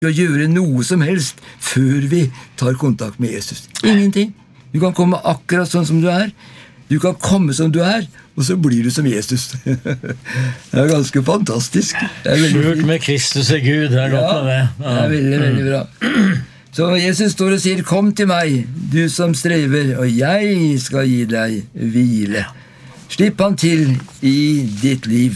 å gjøre noe som helst før vi tar kontakt med Jesus. Ingenting. Du kan komme akkurat sånn som du er. Du kan komme som du er, og så blir du som Jesus. Det ganske fantastisk. Skjult med Kristus Gud, det godt med det. Ja, det veldig, veldig bra. Så Jesus står og sier, kom til meg, du som strever, og jeg skal gi deg hvile. Slipp han til i ditt liv.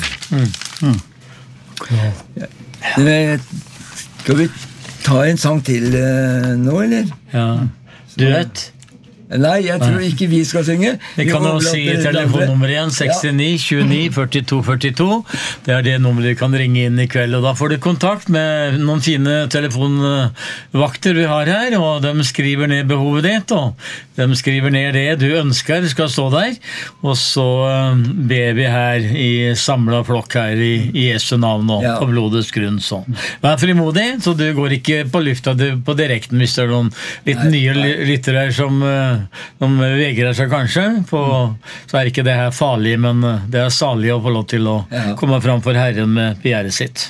Skal vi ta en sang til nå, eller? Ja, du vet. Nei, jeg tror ikke vi skal synge. Vi kan jo si telefonnummer igjen, 69 29 42 42. Det det nummeret du kan ringe inn i kveld, og da får du kontakt med noen fine telefonvakter vi har her, og de skriver ned behovet ditt, og de skriver ned det du ønsker skal stå der, og så ber vi her i samlet flokk her i Jesu navn og på blodets grunn. Så. Vær frimodig, så du går ikke på lufta på direkten hvis det noen litt nye lyttere som vegrer seg kanskje så ikke det her farlig, men det salig å få lov til å komme fram for Herren med begjæret sitt.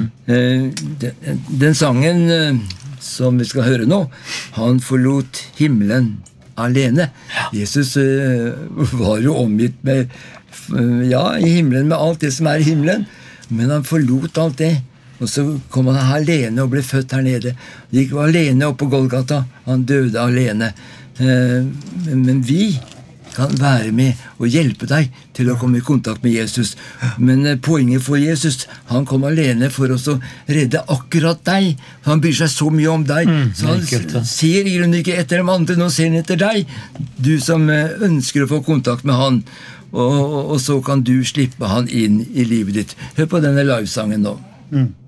Den sangen som vi skal høre nå, han forlot himmelen alene. Jesus var jo omgitt med i himmelen med alt det som i himmelen, men han forlot alt det. Og så kom han alene og ble født her nede. Han gikk alene opp på Golgata. Han døde alene. Men vi kan være med og hjelpe deg til å komme i kontakt med Jesus. Men poenget for Jesus, han kom alene for oss å redde akkurat deg. Han bryr seg så mye om deg. Så han ser i grunnen ikke etter de andre, nå ser han etter deg. Du som ønsker å få kontakt med han. Og så kan du slippe han inn i livet ditt. Hør på denne livesangen nå.